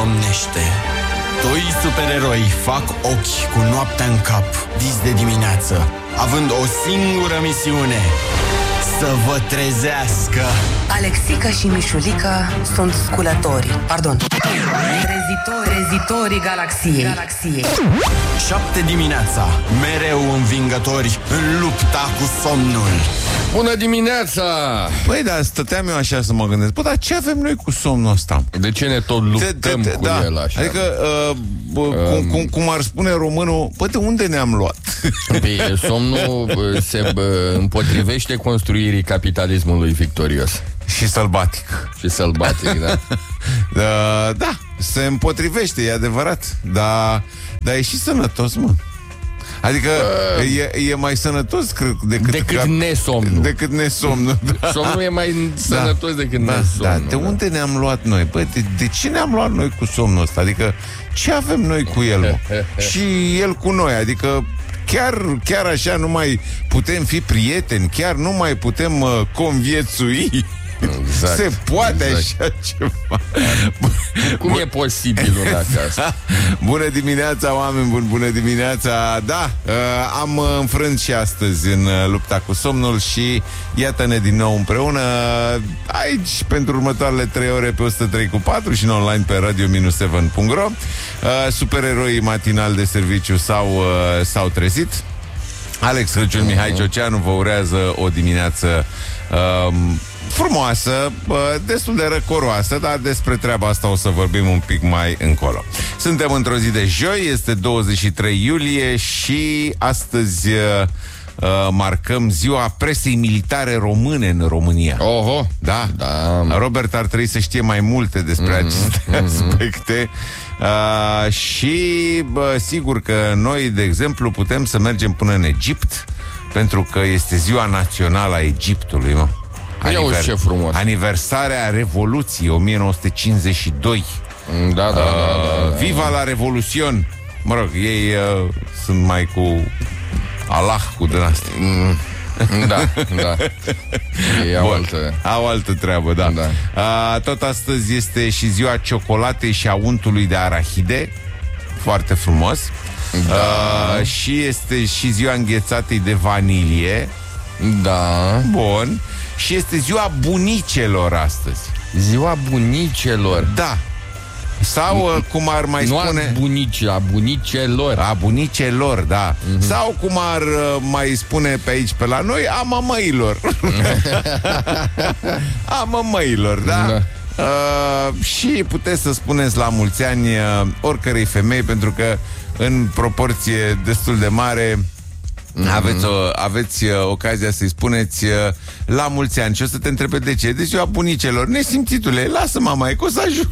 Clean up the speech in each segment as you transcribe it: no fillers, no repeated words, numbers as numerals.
domnește. Doi supereroi fac ochi cu noaptea în cap, dis de dimineață, având o singură misiune: să vă trezească. Alexica și Mișulica sunt sculători. Pardon. Trezitorii galaxiei. 7 dimineața, mereu învingători în lupta cu somnul. Bună dimineața! Băi, dar stăteam eu așa să mă gândesc. Bă, dar ce avem noi cu somnul ăsta? De ce ne tot luptăm cu el așa? Adică, cum ar spune românul, bă, de unde ne-am luat? Păi, somnul se împotrivește construirii capitalismului victorios. Și sălbatic. Și sălbatic, da. Da, se împotrivește, e adevărat. Dar e și sănătos, mă. Adică e mai sănătos decât nesomnul. Decât nesomnul, da. Somnul e mai sănătos decât nesomnul. Da. De unde ne-am luat noi? Băi, de ce ne-am luat noi cu somnul ăsta? Adică ce avem noi cu el, mă? Și el cu noi, adică chiar așa nu mai putem fi prieteni, chiar nu mai putem conviețui. Exact, se poate așa ceva. Cum e posibil acasă? Bună dimineața, oameni buni, bună dimineața. Da, am înfrânt și astăzi în lupta cu somnul și iată-ne din nou împreună aici pentru următoarele 3 ore pe 103.4 și în online pe radio-7.ro. Supereroii matinali de serviciu s-au trezit. Alex Crăciun, Mihai Cioceanu vă urează o dimineață frumoasă, destul de răcoroasă, dar despre treaba asta o să vorbim un pic mai încolo. Suntem într-o zi de joi, este 23 iulie și astăzi marcăm ziua presei militare române în România. Oho! Da. Robert ar trebui să știe mai multe despre aceste aspecte. Și sigur că noi, de exemplu, putem să mergem până în Egipt, pentru că este ziua națională a Egiptului, mă. Ce frumos. Aniversarea Revoluției 1952. Da. Viva la Revoluțion. Mă rog, ei sunt mai cu Allah, cu din asta. Da. Ei au altă treabă, da. Tot astăzi este și ziua ciocolatei și a untului de arahide. Foarte frumos. Și este și ziua înghețatei de vanilie. Da. Bun. Și este ziua bunicelor astăzi. Ziua bunicelor? Da. Sau cum ar mai spune... a bunicelor. A bunicelor, da. Sau cum ar mai spune pe aici, pe la noi, a mămăilor. A mămăilor, da? Și puteți să spuneți la mulți ani oricărei femei, pentru că în proporție destul de mare aveți ocazia să-i spuneți la mulți ani. Și o să te întrebe de ce. De ziua bunicelor. Nesimțitule, lasă mama, că o să ajung.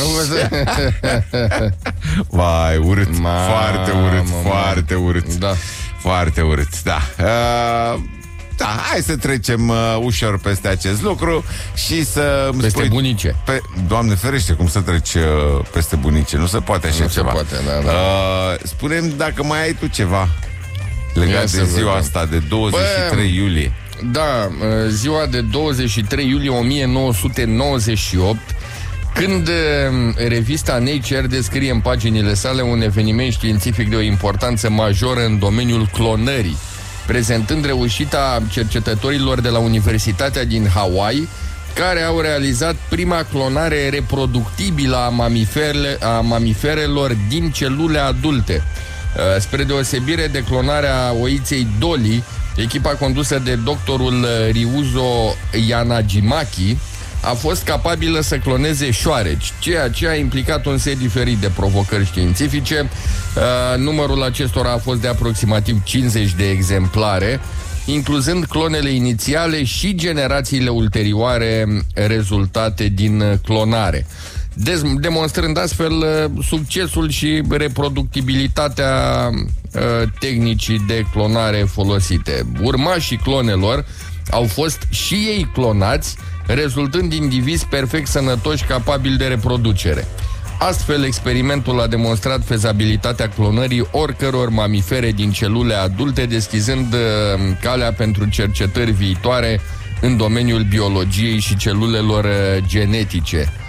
Vai, urât. Foarte urât. Foarte urât. Da. Foarte urât, da. Da, hai să trecem ușor peste acest lucru și să peste spui, bunice. Doamne ferește, cum să treci peste bunice? Nu se poate așa ceva. Se poate, da. Spune-mi dacă mai ai tu ceva legat de ziua asta de 23 iulie. Da, ziua de 23 iulie 1998, când revista Nature descrie în paginile sale un eveniment științific de o importanță majoră în domeniul clonării, prezentând reușita cercetătorilor de la Universitatea din Hawaii, care au realizat prima clonare reproductibilă a mamiferelor din celule adulte. Spre deosebire de clonarea oiței Dolly, echipa condusă de doctorul Ryuzo Yanagimaki a fost capabilă să cloneze șoareci, ceea ce a implicat un set diferit de provocări științifice. Numărul acestora a fost de aproximativ 50 de exemplare, incluzând clonele inițiale și generațiile ulterioare rezultate din clonare, demonstrând astfel succesul și reproductibilitatea tehnicii de clonare folosite. Urmașii clonelor au fost și ei clonați, rezultând indivizi perfect sănătoși capabili de reproducere. Astfel, experimentul a demonstrat fezabilitatea clonării oricăror mamifere din celule adulte, deschizând calea pentru cercetări viitoare în domeniul biologiei și celulelor genetice.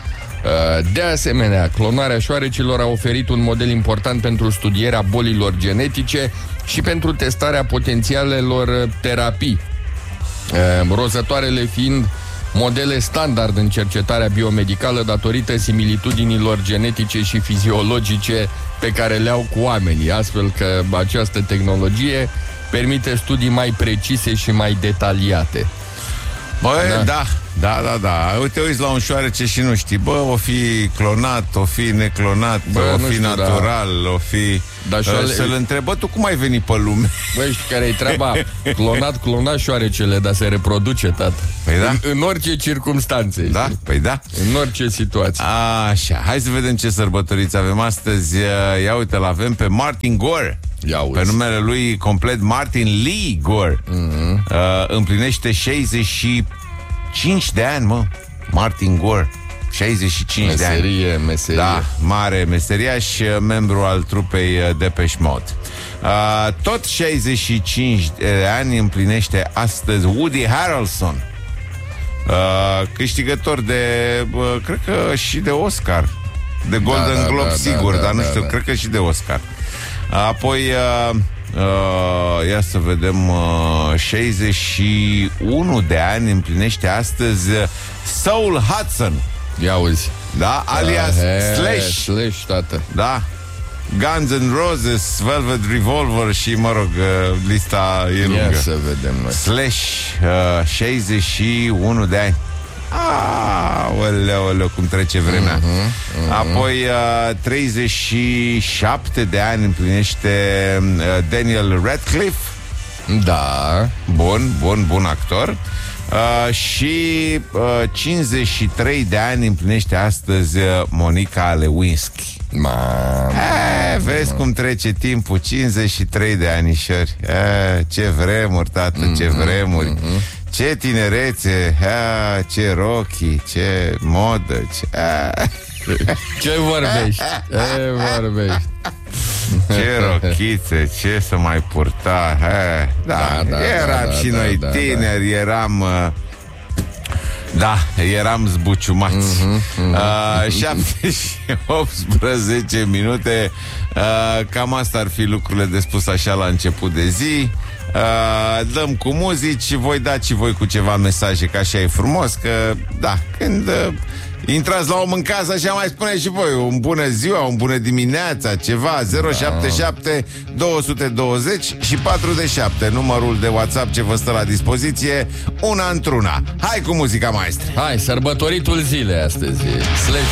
De asemenea, clonarea șoarecilor a oferit un model important pentru studierea bolilor genetice și pentru testarea potențialelor terapii, rozătoarele fiind modele standard în cercetarea biomedicală datorită similitudinilor genetice și fiziologice pe care le au cu oamenii, astfel că această tehnologie permite studii mai precise și mai detaliate. Băi, da. Uite, uiți la un șoarece și nu știi, o fi clonat, o fi neclonat, o fi natural, o fi... Să-l întrebă, tu cum ai venit pe lume? Băi, știi care-i treaba? Clonat șoarecele, dar se reproduce, tată. Păi da. În orice circumstanțe. Da, păi da. În orice situație. Așa, hai să vedem ce sărbătoriți avem astăzi. Ia uite, l-avem pe Martin Gore. Pe numele lui complet Martin Lee Gore. Împlinește 65 de ani, mă. Martin Gore, 65 de ani. Meserie. Da, mare meseriaș, membru al trupei Depeche Mode. Tot 65 de ani împlinește astăzi Woody Harrelson, câștigător de, cred că și de Oscar, de Golden Globe, sigur, dar nu știu, cred că și de Oscar. Apoi, ia să vedem, 61 de ani împlinește astăzi Saul Hudson. Ia auzi. Da, alias Slash, tată. da, Guns N' Roses, Velvet Revolver și, mă rog, lista e lungă. Ia să vedem noi. Slash, 61 de ani. Oleu, cum trece vremea. Apoi 37 de ani împlinește Daniel Radcliffe. Da. Bun actor. Și 53 de ani împlinește astăzi Monica Lewinsky. Vezi cum trece timpul, 53 de anișori. Ce vremuri, tată, ce vremuri. Ce tinerețe, ce rochii, ce modă, Ce vorbești? Ce rochițe, ce să mai purta. Eram și noi tineri, eram... eram zbuciumați. 7 și 18 minute. Cam asta ar fi lucrurile de spus așa la început de zi. Dăm cu muzici, voi dați și voi cu ceva mesaje, că așa e frumos, că când intrați la om în casă, așa mai spuneți și voi un bună ziua, un bună dimineața, ceva. 077 220 și 47, numărul de WhatsApp ce vă stă la dispoziție, una într-una. Hai cu muzica, maestre. Hai, sărbătoritul zilei astăzi, Slash